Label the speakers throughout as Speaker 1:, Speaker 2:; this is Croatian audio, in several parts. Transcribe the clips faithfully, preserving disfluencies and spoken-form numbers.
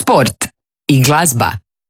Speaker 1: sport i glazba.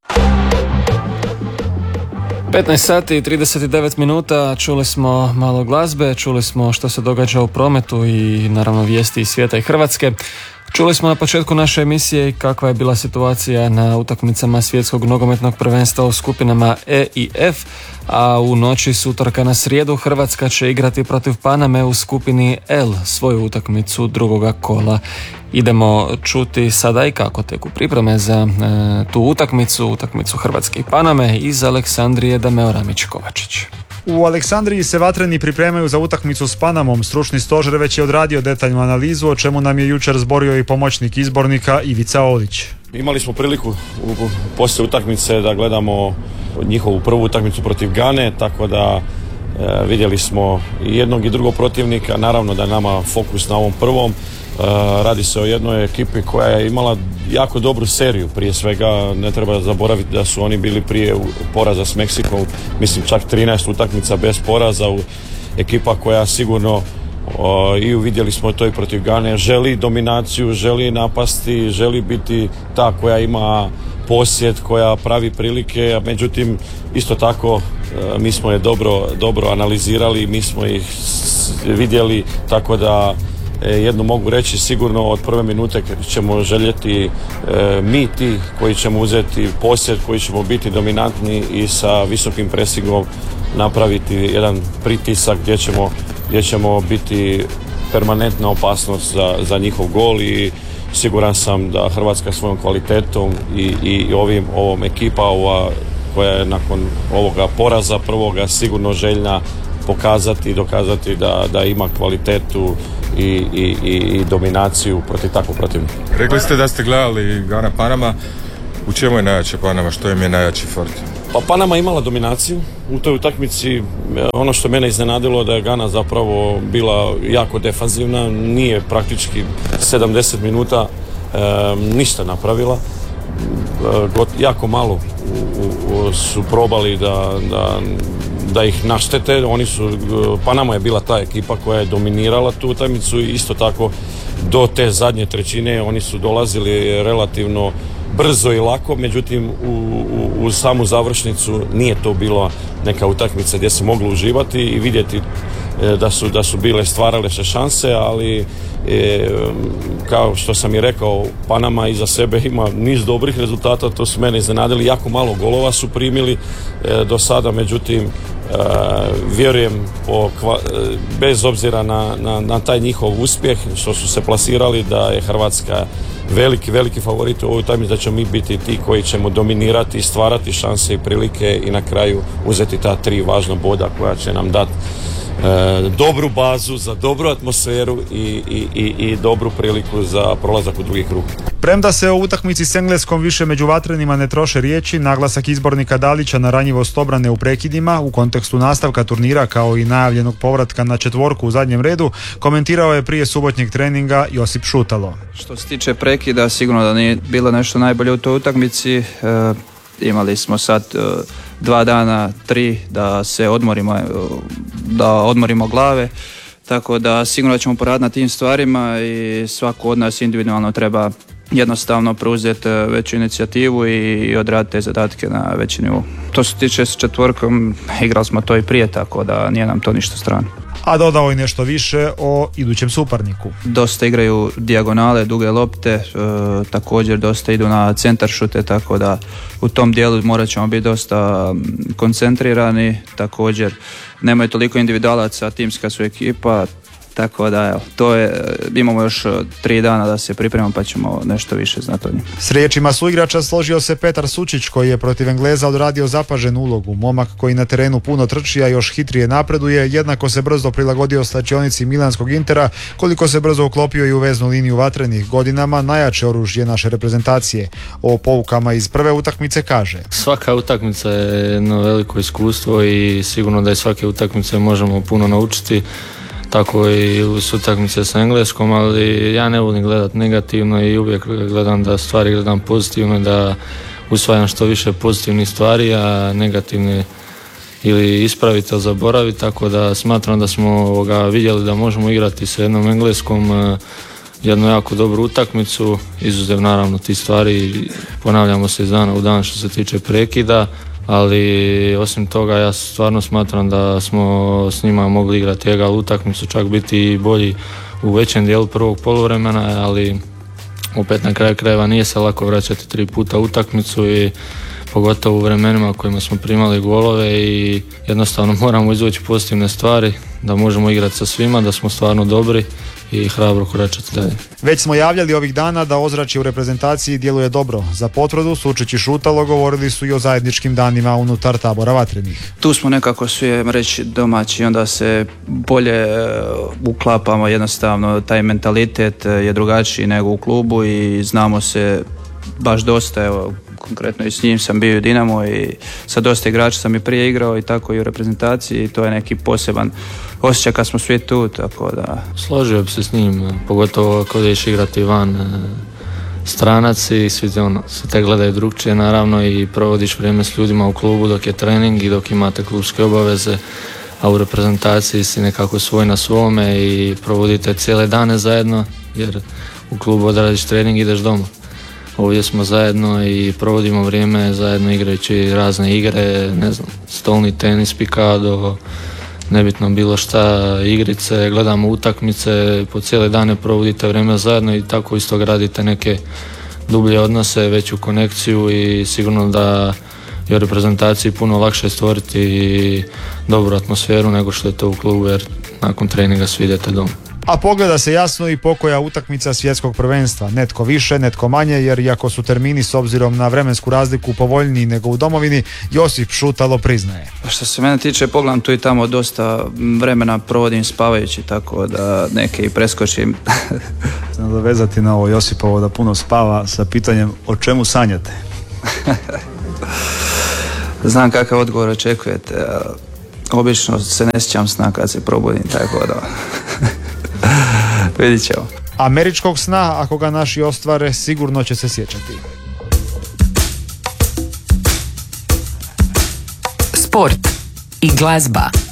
Speaker 2: petnaest sati i trideset devet minuta, čuli smo malo glazbe, čuli smo što se događa u prometu i naravno vijesti iz svijeta i Hrvatske. Čuli smo na početku naše emisije kakva je bila situacija na utakmicama svjetskog nogometnog prvenstva u skupinama E i F, a u noći s utorka na srijedu Hrvatska će igrati protiv Paname u skupini L svoju utakmicu drugoga kola. Idemo čuti sada i kako teku pripreme za e, tu utakmicu, utakmicu Hrvatske i Paname iz Aleksandrije Dameo Ramić-Kovačić.
Speaker 3: U Aleksandriji se vatreni pripremaju za utakmicu s Panamom. Stručni stožer već je odradio detaljnu analizu, o čemu nam je jučer zborio i pomoćnik izbornika Ivica Olić.
Speaker 4: Imali smo priliku u poslije utakmice da gledamo njihovu prvu utakmicu protiv Gane, tako da e, vidjeli smo i jednog i drugog protivnika. Naravno da je nama fokus na ovom prvom. E, radi se o jednoj ekipi koja je imala jako dobru seriju. Prije svega ne treba zaboraviti da su oni bili prije poraza s Meksikom, mislim čak trinaest utakmica bez poraza. Ekipa koja sigurno O, i uvidjeli smo to i protiv Gane, želi dominaciju, želi napasti, želi biti ta koja ima posjed, koja pravi prilike, a međutim isto tako e, mi smo je dobro, dobro analizirali, mi smo ih vidjeli, tako da e, jedno mogu reći, sigurno od prve minute ćemo željeti e, mi ti koji ćemo uzeti posjed, koji ćemo biti dominantni i sa visokim presingom napraviti jedan pritisak gdje ćemo gdje ćemo biti permanentna opasnost za, za njihov gol i siguran sam da Hrvatska svojom kvalitetom i, i ovim, ovom ekipa ova, koja je nakon ovoga poraza prvoga sigurno željna pokazati i dokazati da, da ima kvalitetu i, i, i, i dominaciju protiv takvog protivnika.
Speaker 5: Rekli ste da ste gledali Gana Panama. U čemu je najjače Panama? Što im je najjači fort?
Speaker 4: Pa Panama imala dominaciju u toj utakmici. Ono što mene iznenadilo da je Gana zapravo bila jako defanzivna, nije praktički sedamdeset minuta e, ništa napravila. E, got, jako malo u, u, su probali da, da, da ih naštete. Oni su, Panama je bila ta ekipa koja je dominirala tu utakmicu i isto tako do te zadnje trećine oni su dolazili relativno brzo i lako, međutim u, u, u samu završnicu nije to bila neka utakmica gdje se moglo uživati i vidjeti e, da, su, da su bile stvarale se šanse, ali e, kao što sam i rekao, Panama iza sebe ima niz dobrih rezultata, to su mene iznenadili, jako malo golova su primili e, do sada, međutim e, vjerujem po, kva, bez obzira na, na, na taj njihov uspjeh što su se plasirali da je Hrvatska veliki, veliki favorit u ovoj utakmici, da ćemo mi biti ti koji ćemo dominirati, stvarati šanse i prilike i na kraju uzeti ta tri važna boda koja će nam dati e, dobru bazu za dobru atmosferu i, i, i, i dobru priliku za prolazak u drugi krug.
Speaker 3: Premda se o utakmici s Engleskom više među vatrenima ne troše riječi, naglasak izbornika Dalića na ranjivost obrane u prekidima u kontekstu nastavka turnira kao i najavljenog povratka na četvorku u zadnjem redu komentirao je prije subotnjeg treninga Josip Šutalo.
Speaker 6: Što se tiče prekida, sigurno da nije bilo nešto najbolje u toj utakmici. E, imali smo sad e, dva dana, tri da se odmorimo, e, da odmorimo glave. Tako da sigurno ćemo poraditi na tim stvarima i svako od nas individualno treba jednostavno preuzeti veću inicijativu i odraditi te zadatke na veći nivou. To se tiče s četvorkom, igrali smo to i prije, tako da nije nam to ništa strano.
Speaker 3: A dodao je nešto više o idućem suparniku.
Speaker 6: Dosta igraju dijagonale, duge lopte, e, također dosta idu na centar šute, tako da u tom dijelu morat ćemo biti dosta koncentrirani. Također nemaju toliko individualaca, timska su ekipa, tako da evo, to je, imamo još tri dana da se pripremamo pa ćemo nešto više znati o njima.
Speaker 3: S riječima suigrača složio se Petar Sučić koji je protiv Engleza odradio zapaženu ulogu. Momak koji na terenu puno trči, a još hitrije napreduje, jednako se brzo prilagodio slačionici milanskog Intera, koliko se brzo uklopio i u veznu liniju vatrenih, godinama najjače oružje naše reprezentacije. O poukama iz prve utakmice kaže:
Speaker 7: Svaka utakmica je jedno veliko iskustvo i sigurno da je svake utakmice možemo puno naučiti. Tako i u utakmice sa Engleskom, ali ja ne volim gledati negativno i uvijek gledam da stvari gledam pozitivno, da usvajam što više pozitivnih stvari, a negativne ili ispraviti ili zaboraviti, tako da smatram da smo ovoga vidjeli da možemo igrati sa jednom Engleskom jednu jako dobru utakmicu, izuzev naravno tih stvari, ponavljamo se iz dana u dan što se tiče prekida, ali osim toga ja stvarno smatram da smo s njima mogli igrati egal utakmicu, čak biti bolji u većem dijelu prvog poluvremena, ali opet na kraju krajeva nije se lako vraćati tri puta utakmicu i pogotovo u vremenima u kojima smo primali golove i jednostavno moramo izvući pozitivne stvari, da možemo igrati sa svima, da smo stvarno dobri i hrabro koračati dalje.
Speaker 3: Već smo javljali ovih dana da ozračje u reprezentaciji djeluje dobro. Za potvrdu Sučić i Šutalo govorili su i o zajedničkim danima unutar tabora vatrenih.
Speaker 6: Tu smo nekako svi reći domaći, onda se bolje uklapamo, jednostavno taj mentalitet je drugačiji nego u klubu i znamo se baš dosta, evo konkretno i s njim sam bio u Dinamo i sa dosta igrača sam i prije igrao i tako i u reprezentaciji i to je neki poseban osjećaj kad smo svi tu, tako da...
Speaker 7: Složio bi se s njim, pogotovo ako ideš igrati van stranac i svi ono, se te gledaju drugčije naravno i provodiš vrijeme s ljudima u klubu dok je trening i dok imate klubske obaveze, a u reprezentaciji si nekako svoj na svome i provodite cijele dane zajedno jer u klubu odradiš trening i ideš doma. Ovdje smo zajedno i provodimo vrijeme zajedno igrajući razne igre, ne znam, stolni tenis, pikado, nebitno bilo šta, igrice, gledamo utakmice, po cijele dane provodite vrijeme zajedno i tako isto gradite neke dublje odnose, veću konekciju i sigurno da je u reprezentaciji puno lakše stvoriti dobru atmosferu nego što je to u klubu jer nakon treninga svi idete doma.
Speaker 3: A pogleda se jasno i pokoja utakmica svjetskog prvenstva. Netko više, netko manje, jer iako su termini s obzirom na vremensku razliku povoljniji nego u domovini, Josip Šutalo priznaje.
Speaker 6: Što se mene tiče, pogledam tu i tamo dosta vremena provodim spavajući, tako da neke i preskočim.
Speaker 8: Znam da vezati na ovo Josipovo da puno spava sa pitanjem o čemu sanjate?
Speaker 6: Znam kakav odgovor očekujete. Obično se ne sjećam sna kad se probudim, tako da... Vidit ćemo.
Speaker 3: Američkog sna, ako ga naši ostvare, sigurno će se sjećati.
Speaker 1: Sport i glazba.